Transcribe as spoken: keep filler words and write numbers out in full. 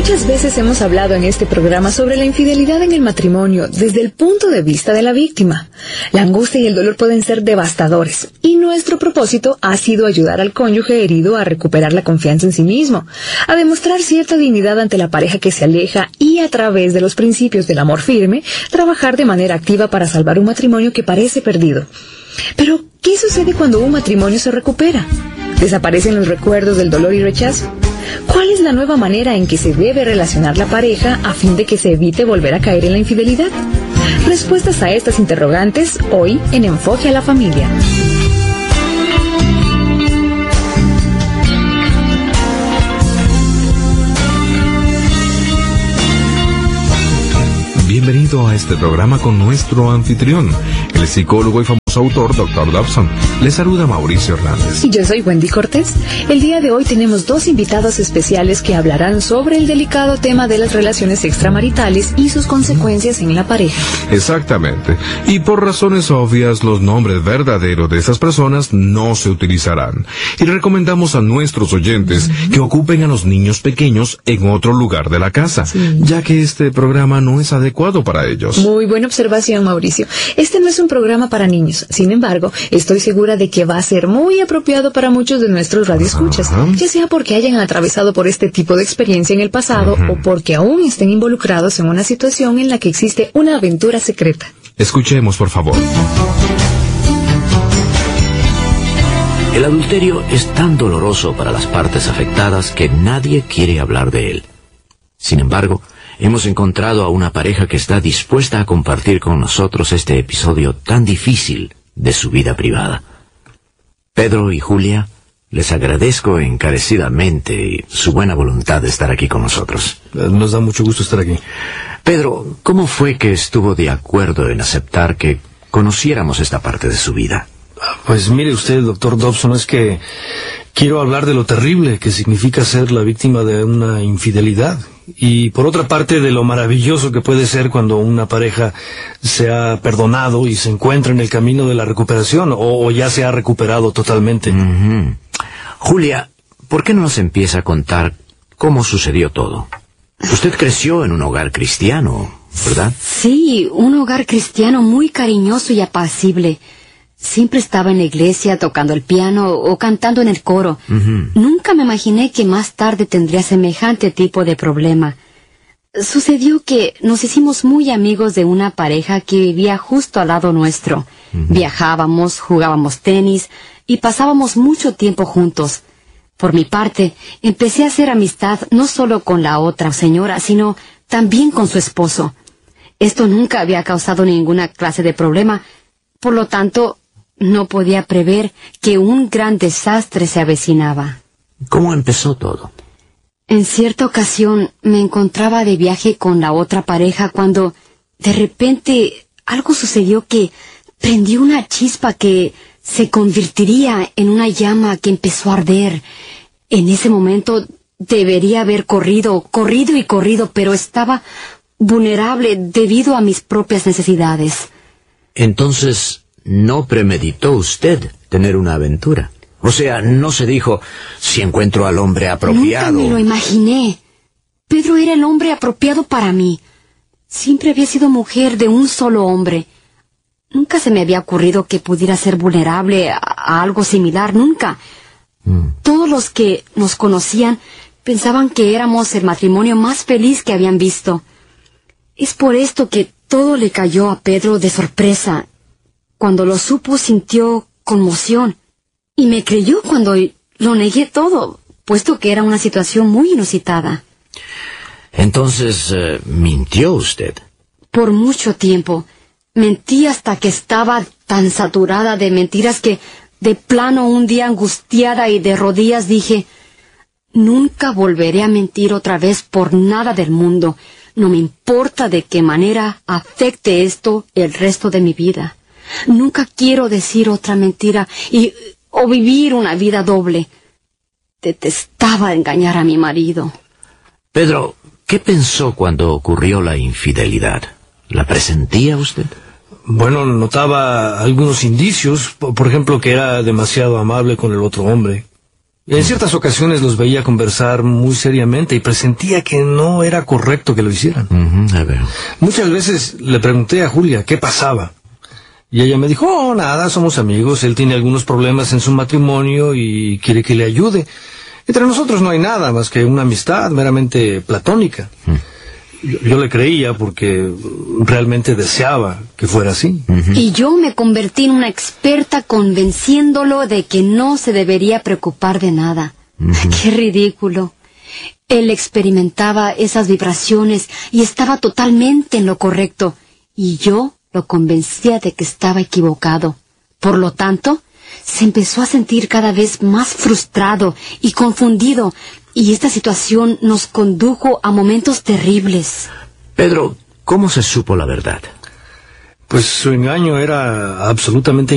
Muchas veces hemos hablado en este programa sobre la infidelidad en el matrimonio desde el punto de vista de la víctima. La angustia y el dolor pueden ser devastadores, y nuestro propósito ha sido ayudar al cónyuge herido a recuperar la confianza en sí mismo, a demostrar cierta dignidad ante la pareja que se aleja y, a través de los principios del amor firme, trabajar de manera activa para salvar un matrimonio que parece perdido. Pero, ¿qué sucede cuando un matrimonio se recupera? ¿Desaparecen los recuerdos del dolor y rechazo? ¿Cuál es la nueva manera en que se debe relacionar la pareja a fin de que se evite volver a caer en la infidelidad? Respuestas a estas interrogantes hoy en Enfoque a la Familia. Bienvenido a este programa con nuestro anfitrión, el psicólogo y famoso autor doctor Dobson. Le saluda Mauricio Hernández. Y yo soy Wendy Cortés. El día de hoy tenemos dos invitados especiales que hablarán sobre el delicado tema de las relaciones extramaritales y sus consecuencias en la pareja. Exactamente. Y por razones obvias, los nombres verdaderos de esas personas no se utilizarán. Y recomendamos a nuestros oyentes uh-huh. que ocupen a los niños pequeños en otro lugar de la casa, sí. ya que este programa no es adecuado para ellos. Muy buena observación, Mauricio. Este no es un programa para niños. Sin embargo, estoy segura de que va a ser muy apropiado para muchos de nuestros radioescuchas, uh-huh. ya sea porque hayan atravesado por este tipo de experiencia en el pasado uh-huh. o porque aún estén involucrados en una situación en la que existe una aventura secreta. Escuchemos, por favor. El adulterio es tan doloroso para las partes afectadas que nadie quiere hablar de él. Sin embargo, hemos encontrado a una pareja que está dispuesta a compartir con nosotros este episodio tan difícil de su vida privada. Pedro y Julia, les agradezco encarecidamente su buena voluntad de estar aquí con nosotros. Nos da mucho gusto estar aquí. Pedro, ¿cómo fue que estuvo de acuerdo en aceptar que conociéramos esta parte de su vida? Pues mire usted, doctor Dobson, es que quiero hablar de lo terrible que significa ser la víctima de una infidelidad. Y por otra parte, de lo maravilloso que puede ser cuando una pareja se ha perdonado y se encuentra en el camino de la recuperación, o, o ya se ha recuperado totalmente. Uh-huh. Julia, ¿por qué no nos empieza a contar cómo sucedió todo? Usted creció en un hogar cristiano, ¿verdad? Sí, un hogar cristiano muy cariñoso y apacible. Siempre estaba en la iglesia tocando el piano o cantando en el coro. Uh-huh. Nunca me imaginé que más tarde tendría semejante tipo de problema. Sucedió que nos hicimos muy amigos de una pareja que vivía justo al lado nuestro. Uh-huh. Viajábamos, jugábamos tenis y pasábamos mucho tiempo juntos. Por mi parte, empecé a hacer amistad no solo con la otra señora, sino también con su esposo. Esto nunca había causado ninguna clase de problema, por lo tanto, no podía prever que un gran desastre se avecinaba. ¿Cómo empezó todo? En cierta ocasión me encontraba de viaje con la otra pareja cuando, de repente, algo sucedió que prendió una chispa que se convertiría en una llama que empezó a arder. En ese momento debería haber corrido, corrido y corrido, pero estaba vulnerable debido a mis propias necesidades. Entonces, ¿no premeditó usted tener una aventura? O sea, no se dijo, si encuentro al hombre apropiado. Nunca me lo imaginé. Pedro era el hombre apropiado para mí. Siempre había sido mujer de un solo hombre. Nunca se me había ocurrido que pudiera ser vulnerable a, a algo similar, nunca. Mm. Todos los que nos conocían pensaban que éramos el matrimonio más feliz que habían visto. Es por esto que todo le cayó a Pedro de sorpresa. Cuando lo supo, sintió conmoción. Y me creyó cuando lo negué todo, puesto que era una situación muy inusitada. Entonces, eh, ¿mintió usted? Por mucho tiempo. Mentí hasta que estaba tan saturada de mentiras que, de plano, un día angustiada y de rodillas dije, nunca volveré a mentir otra vez por nada del mundo. No me importa de qué manera afecte esto el resto de mi vida. Nunca quiero decir otra mentira y o vivir una vida doble. Detestaba engañar a mi marido. Pedro, ¿qué pensó cuando ocurrió la infidelidad? ¿La presentía usted? Bueno, notaba algunos indicios, por ejemplo, que era demasiado amable con el otro hombre, En ciertas ocasiones los veía conversar muy seriamente y presentía que no era correcto que lo hicieran. Uh-huh, a ver. Muchas veces le pregunté a Julia qué pasaba. Y ella me dijo, oh, nada, somos amigos, él tiene algunos problemas en su matrimonio y quiere que le ayude. Entre nosotros no hay nada más que una amistad meramente platónica. Uh-huh. Yo, yo le creía porque realmente deseaba que fuera así. Uh-huh. Y yo me convertí en una experta convenciéndolo de que no se debería preocupar de nada. Uh-huh. ¡Qué ridículo! Él experimentaba esas vibraciones y estaba totalmente en lo correcto. Y yo lo convencía de que estaba equivocado. Por lo tanto, se empezó a sentir cada vez más frustrado y confundido. Y esta situación nos condujo a momentos terribles. Pedro, ¿cómo se supo la verdad? Pues su engaño era absolutamente